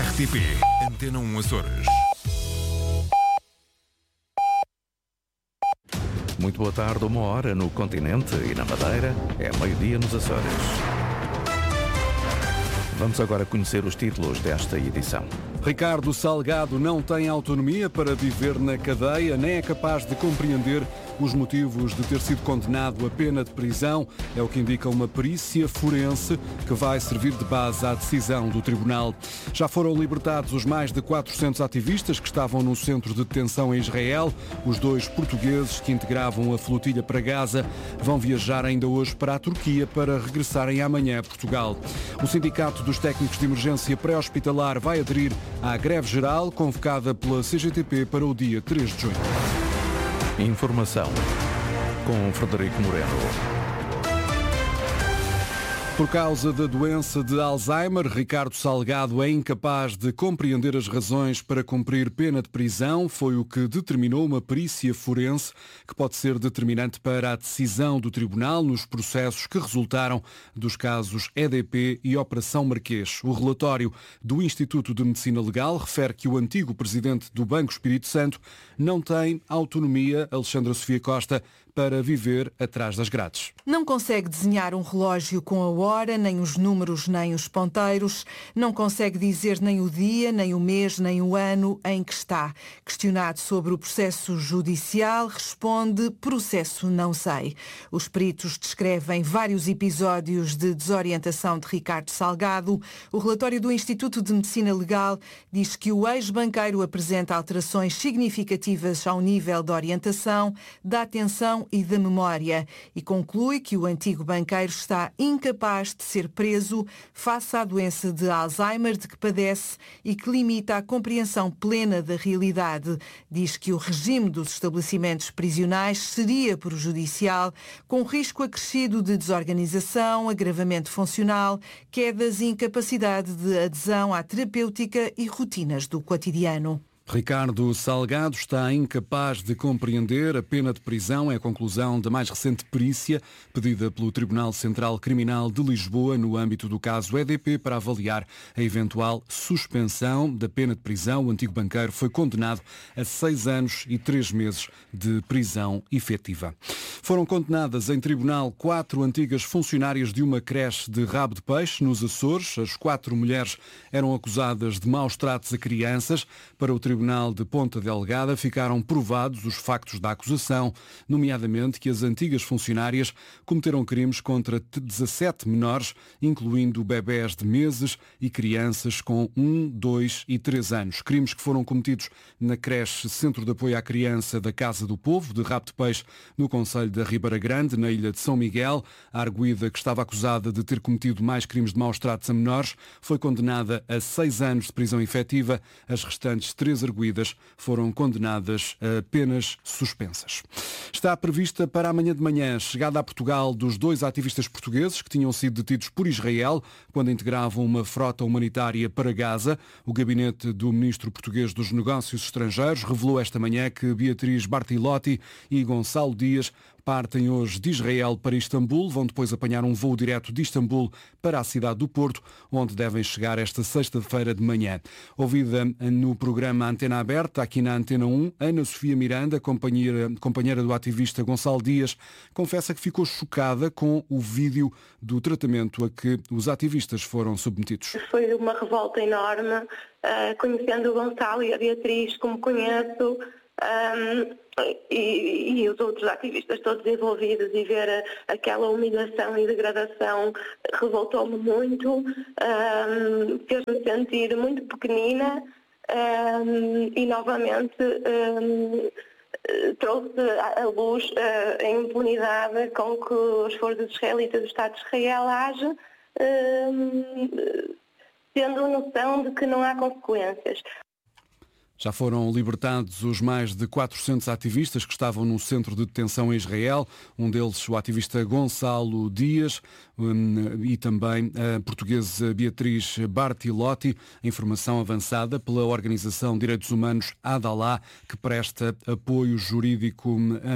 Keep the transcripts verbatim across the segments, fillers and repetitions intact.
R T P Antena um Açores. Muito boa tarde, uma hora no continente e na Madeira, é meio-dia nos Açores. Vamos agora conhecer os títulos desta edição. Ricardo Salgado não tem autonomia para viver na cadeia, nem é capaz de compreender os motivos de ter sido condenado a pena de prisão. É o que indica uma perícia forense que vai servir de base à decisão do tribunal. Já foram libertados os mais de quatrocentos ativistas que estavam no centro de detenção em Israel. Os dois portugueses que integravam a flotilha para Gaza vão viajar ainda hoje para a Turquia para regressarem amanhã a Portugal. O Sindicato dos Técnicos de Emergência Pré-Hospitalar vai aderir à greve geral convocada pela C G T P para o dia três de junho. Informação com Frederico Moreno. Por causa da doença de Alzheimer, Ricardo Salgado é incapaz de compreender as razões para cumprir pena de prisão. Foi o que determinou uma perícia forense que pode ser determinante para a decisão do tribunal nos processos que resultaram dos casos E D P e Operação Marquês. O relatório do Instituto de Medicina Legal refere que o antigo presidente do Banco Espírito Santo não tem autonomia, Alexandra Sofia Costa, para viver atrás das grades. Não consegue desenhar um relógio com a hora, nem os números, nem os ponteiros. Não consegue dizer nem o dia, nem o mês, nem o ano em que está. Questionado sobre o processo judicial, responde: processo não sei. Os peritos descrevem vários episódios de desorientação de Ricardo Salgado. O relatório do Instituto de Medicina Legal diz que o ex-banqueiro apresenta alterações significativas ao nível da orientação, da atenção e da memória, e conclui que o antigo banqueiro está incapaz de ser preso face à doença de Alzheimer de que padece e que limita a compreensão plena da realidade. Diz que o regime dos estabelecimentos prisionais seria prejudicial, com risco acrescido de desorganização, agravamento funcional, quedas e incapacidade de adesão à terapêutica e rotinas do cotidiano. Ricardo Salgado está incapaz de compreender a pena de prisão. É a conclusão da mais recente perícia pedida pelo Tribunal Central Criminal de Lisboa no âmbito do caso E D P para avaliar a eventual suspensão da pena de prisão. O antigo banqueiro foi condenado a seis anos e três meses de prisão efetiva. Foram condenadas em tribunal quatro antigas funcionárias de uma creche de Rabo de Peixe, nos Açores. As quatro mulheres eram acusadas de maus tratos a crianças. Para o Tribunal de Ponta Delgada ficaram provados os factos da acusação, nomeadamente que as antigas funcionárias cometeram crimes contra dezassete menores, incluindo bebés de meses e crianças com um, dois e três anos. Crimes que foram cometidos na creche Centro de Apoio à Criança da Casa do Povo, de Rabo de Peixe, no concelho da Ribeira Grande, na ilha de São Miguel. A arguida, que estava acusada de ter cometido mais crimes de maus tratos a menores, foi condenada a seis anos de prisão efetiva. As restantes três arguidas foram condenadas a penas suspensas. Está prevista para amanhã de manhã a chegada a Portugal dos dois ativistas portugueses que tinham sido detidos por Israel quando integravam uma frota humanitária para Gaza. O gabinete do ministro português dos Negócios Estrangeiros revelou esta manhã que Beatriz Bartilotti e Gonçalo Dias partem hoje de Israel para Istambul, vão depois apanhar um voo direto de Istambul para a cidade do Porto, onde devem chegar esta sexta-feira de manhã. Ouvida no programa Antena Aberta, aqui na Antena um, Ana Sofia Miranda, companheira, companheira do ativista Gonçalo Dias, confessa que ficou chocada com o vídeo do tratamento a que os ativistas foram submetidos. Foi uma revolta enorme, uh, conhecendo o Gonçalo e a Beatriz como conheço, um, e, e os outros ativistas todos envolvidos, e ver a, aquela humilhação e degradação revoltou-me muito, um, fez-me sentir muito pequenina, um, e novamente um, trouxe à luz uh, a impunidade com que as forças israelitas do Estado de Israel agem, um, tendo noção de que não há consequências. Já foram libertados os mais de quatrocentos ativistas que estavam num centro de detenção em Israel, um deles o ativista Gonçalo Dias e também a portuguesa Beatriz Bartilotti. Informação avançada pela Organização de Direitos Humanos Adalá, que presta apoio jurídico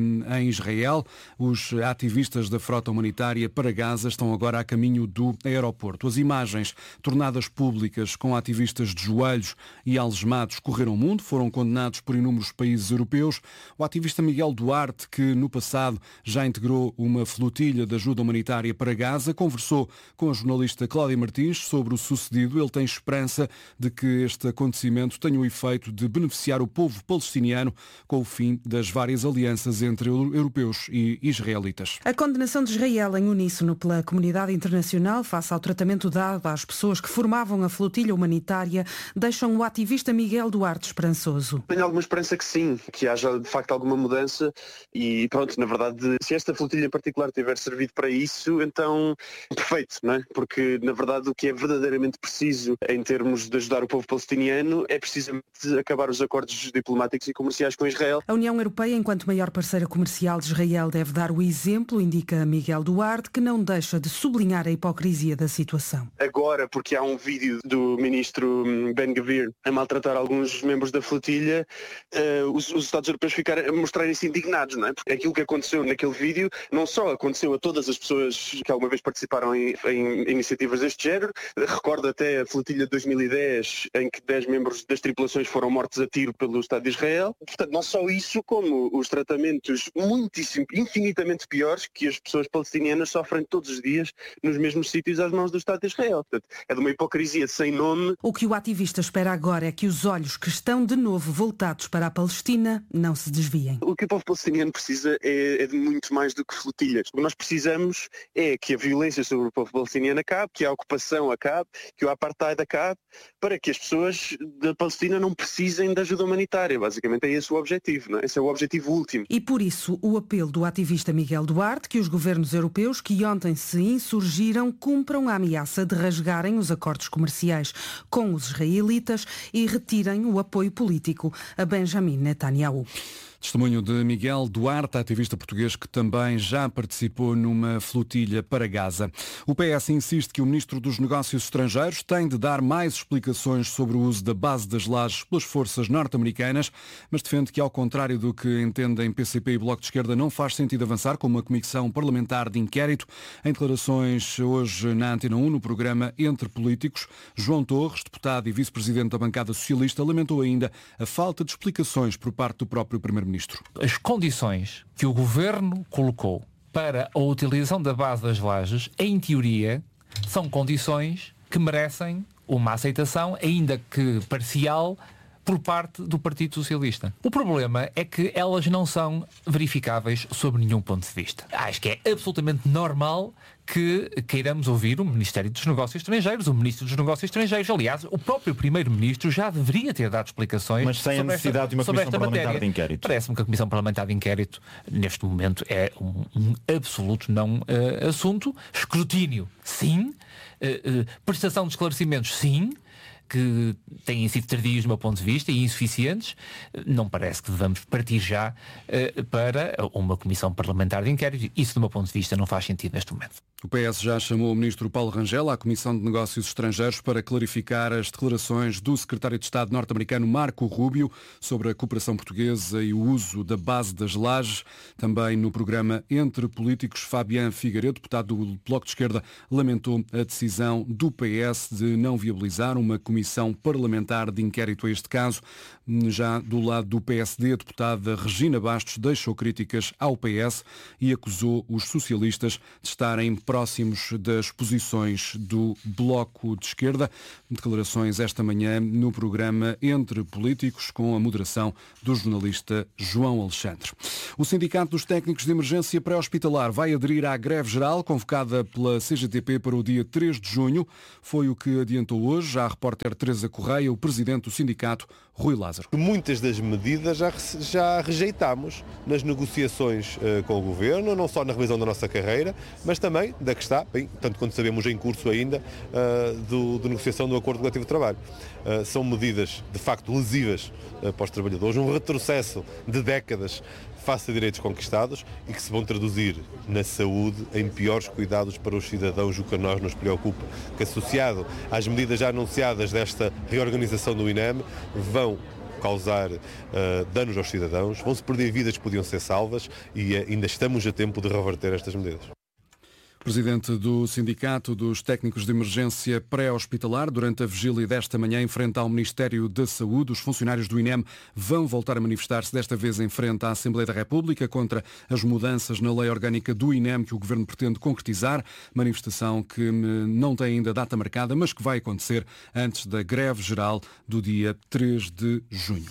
em Israel. Os ativistas da frota humanitária para Gaza estão agora a caminho do aeroporto. As imagens tornadas públicas com ativistas de joelhos e algemados correram o mundo. Foram condenados por inúmeros países europeus. O ativista Miguel Duarte, que no passado já integrou uma flotilha de ajuda humanitária para Gaza, conversou com a jornalista Cláudia Martins sobre o sucedido. Ele tem esperança de que este acontecimento tenha o efeito de beneficiar o povo palestiniano com o fim das várias alianças entre europeus e israelitas. A condenação de Israel em uníssono pela comunidade internacional face ao tratamento dado às pessoas que formavam a flotilha humanitária deixam o ativista Miguel Duarte esperançoso. Tenho alguma esperança que sim, que haja de facto alguma mudança e pronto, na verdade, se esta flotilha em particular tiver servido para isso, então perfeito, não é? Porque na verdade o que é verdadeiramente preciso em termos de ajudar o povo palestiniano é precisamente acabar os acordos diplomáticos e comerciais com Israel. A União Europeia, enquanto maior parceira comercial de Israel, deve dar o exemplo, indica Miguel Duarte, que não deixa de sublinhar a hipocrisia da situação. Agora, porque há um vídeo do ministro Ben-Gvir a maltratar alguns membros da flotilha, uh, os, os Estados europeus ficaram a mostrarem-se indignados, não é? Porque aquilo que aconteceu naquele vídeo não só aconteceu a todas as pessoas que alguma vez participaram em, em iniciativas deste género. Recordo até a flotilha de dois mil e dez, em que dez membros das tripulações foram mortos a tiro pelo Estado de Israel. Portanto, não só isso, como os tratamentos muitíssimo, infinitamente piores que as pessoas palestinianas sofrem todos os dias nos mesmos sítios às mãos do Estado de Israel. Portanto, é de uma hipocrisia sem nome. O que o ativista espera agora é que os olhos que estão de novo voltados para a Palestina não se desviem. O que o povo palestiniano precisa é, é de muito mais do que flotilhas. O que nós precisamos é que a violência sobre o povo palestiniano acabe, que a ocupação acabe, que o apartheid acabe, para que as pessoas da Palestina não precisem de ajuda humanitária. Basicamente é esse o objetivo, não é? Esse é o objetivo último. E por isso o apelo do ativista Miguel Duarte que os governos europeus que ontem se insurgiram cumpram a ameaça de rasgarem os acordos comerciais com os israelitas e retirem o apoio político a Benjamin Netanyahu. Testemunho de Miguel Duarte, ativista português que também já participou numa flotilha para Gaza. O P S insiste que o Ministro dos Negócios Estrangeiros tem de dar mais explicações sobre o uso da base das lajes pelas forças norte-americanas, mas defende que, ao contrário do que entendem P C P e Bloco de Esquerda, não faz sentido avançar com uma comissão parlamentar de inquérito. Em declarações hoje na Antena um, no programa Entre Políticos, João Torres, deputado e vice-presidente da bancada socialista, lamentou ainda a falta de explicações por parte do próprio Primeiro-Ministro. As condições que o Governo colocou para a utilização da base das lajes, em teoria, são condições que merecem uma aceitação, ainda que parcial, por parte do Partido Socialista. O problema é que elas não são verificáveis sob nenhum ponto de vista. Acho que é absolutamente normal que queiramos ouvir o Ministério dos Negócios Estrangeiros, o Ministro dos Negócios Estrangeiros. Aliás, o próprio Primeiro-Ministro já deveria ter dado explicações. Mas sem a necessidade esta, de uma comissão parlamentar matéria. de inquérito. Parece-me que a Comissão Parlamentar de Inquérito, neste momento, é um, um absoluto não uh, assunto. Escrutínio, sim. Uh, uh, prestação de esclarecimentos, sim. Que têm sido tardios do meu ponto de vista e insuficientes, não parece que devamos partir já uh, para uma comissão parlamentar de inquérito. Isso, do meu ponto de vista, não faz sentido neste momento. O P S já chamou o ministro Paulo Rangel à Comissão de Negócios Estrangeiros para clarificar as declarações do secretário de Estado norte-americano Marco Rubio sobre a cooperação portuguesa e o uso da base das lajes. Também no programa Entre Políticos, Fabián Figueiredo, deputado do Bloco de Esquerda, lamentou a decisão do P S de não viabilizar uma comissão parlamentar de inquérito a este caso. Já do lado do P S D, a deputada Regina Bastos deixou críticas ao P S e acusou os socialistas de estarem próximos das posições do Bloco de Esquerda. Declarações esta manhã no programa Entre Políticos, com a moderação do jornalista João Alexandre. O Sindicato dos Técnicos de Emergência Pré-Hospitalar vai aderir à greve geral convocada pela C G T P para o dia três de junho. Foi o que adiantou hoje à repórter Teresa Correia, o presidente do sindicato, Rui Lázaro. Muitas das medidas já, já rejeitámos nas negociações uh, com o Governo, não só na revisão da nossa carreira, mas também da que está, bem, tanto quanto sabemos em curso ainda, uh, do, de negociação do acordo coletivo de trabalho. Uh, são medidas, de facto, lesivas uh, para os trabalhadores, um retrocesso de décadas face a direitos conquistados e que se vão traduzir na saúde em piores cuidados para os cidadãos, o que a nós nos preocupa. Que associado às medidas já anunciadas desta reorganização do INEM, vão causar uh, danos aos cidadãos, vão-se perder vidas que podiam ser salvas e uh, ainda estamos a tempo de reverter estas medidas. Presidente do Sindicato dos Técnicos de Emergência Pré-Hospitalar, durante a vigília desta manhã em frente ao Ministério da Saúde, os funcionários do INEM vão voltar a manifestar-se, desta vez em frente à Assembleia da República, contra as mudanças na lei orgânica do INEM que o Governo pretende concretizar. Manifestação que não tem ainda data marcada, mas que vai acontecer antes da greve geral do dia três de junho.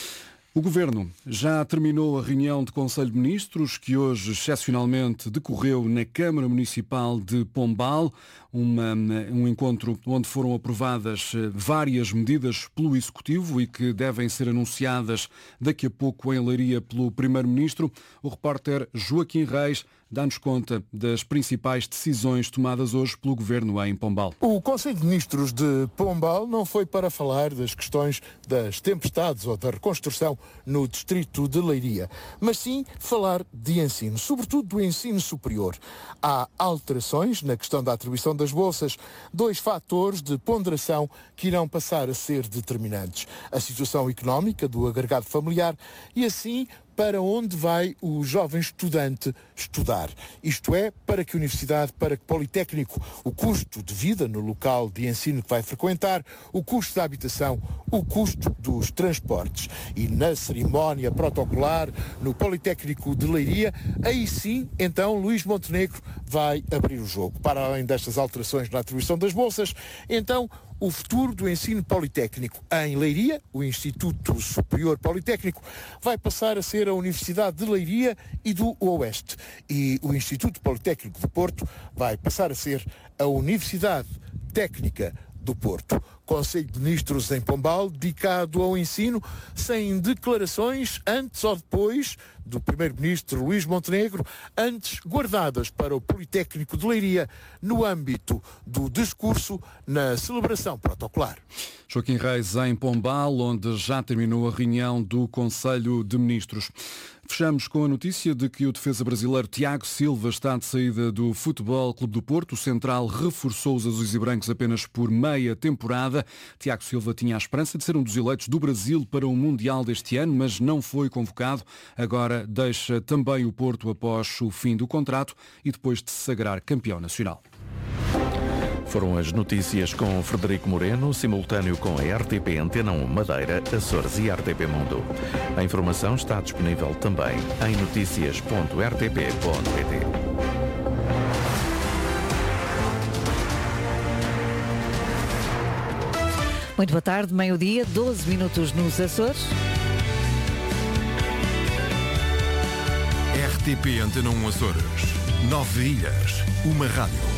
O Governo já terminou a reunião de Conselho de Ministros, que hoje, excepcionalmente, decorreu na Câmara Municipal de Pombal, uma, um encontro onde foram aprovadas várias medidas pelo Executivo e que devem ser anunciadas daqui a pouco em Leiria pelo Primeiro-Ministro. O repórter Joaquim Reis dá-nos conta das principais decisões tomadas hoje pelo Governo em Pombal. O Conselho de Ministros de Pombal não foi para falar das questões das tempestades ou da reconstrução no distrito de Leiria, mas sim falar de ensino, sobretudo do ensino superior. Há alterações na questão da atribuição das bolsas, dois fatores de ponderação que irão passar a ser determinantes: a situação económica do agregado familiar e, assim, para onde vai o jovem estudante estudar. Isto é, para que universidade, para que politécnico, o custo de vida no local de ensino que vai frequentar, o custo da habitação, o custo dos transportes. E na cerimónia protocolar no Politécnico de Leiria, aí sim, então, Luís Montenegro vai abrir o jogo. Para além destas alterações na atribuição das bolsas, então, o futuro do ensino politécnico em Leiria, o Instituto Superior Politécnico, vai passar a ser a Universidade de Leiria e do Oeste. E o Instituto Politécnico do Porto vai passar a ser a Universidade Técnica do Porto. Conselho de Ministros em Pombal, dedicado ao ensino, sem declarações antes ou depois do Primeiro-Ministro Luís Montenegro, antes guardadas para o Politécnico de Leiria, no âmbito do discurso na celebração protocolar. Joaquim Reis em Pombal, onde já terminou a reunião do Conselho de Ministros. Fechamos com a notícia de que o defesa brasileiro Tiago Silva está de saída do Futebol Clube do Porto. O central reforçou os azuis e brancos apenas por meia temporada. Tiago Silva tinha a esperança de ser um dos eleitos do Brasil para o Mundial deste ano, mas não foi convocado. Agora deixa também o Porto após o fim do contrato e depois de se sagrar campeão nacional. Foram as notícias com Frederico Moreno, simultâneo com a R T P Antena um Madeira, Açores e R T P Mundo. A informação está disponível também em notícias ponto r t p ponto p t. Muito boa tarde, meio-dia, doze minutos nos Açores. R T P Antena um Açores. Nove ilhas, uma rádio.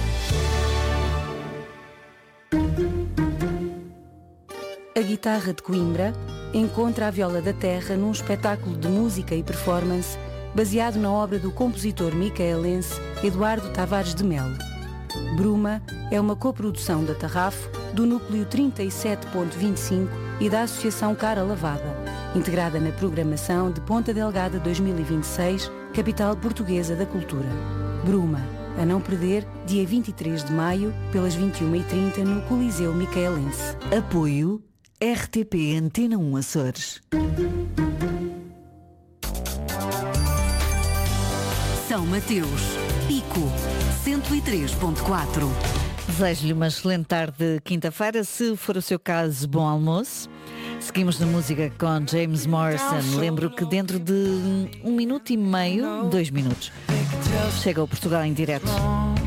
A guitarra de Coimbra encontra a viola da terra num espetáculo de música e performance baseado na obra do compositor micaelense Eduardo Tavares de Melo. Bruma é uma coprodução da Tarrafo, do Núcleo trinta e sete ponto vinte e cinco e da Associação Cara Lavada, integrada na programação de Ponta Delgada dois mil e vinte e seis, capital portuguesa da cultura. Bruma, a não perder, dia vinte e três de maio, pelas vinte e uma e trinta, no Coliseu Micaelense. Apoio R T P Antena um Açores. São Mateus, Pico, cento e três ponto quatro. Desejo-lhe uma excelente tarde de quinta-feira. Se for o seu caso, bom almoço. Seguimos na música com James Morrison. Lembro que dentro de um minuto e meio, dois minutos, chega ao Portugal em direto.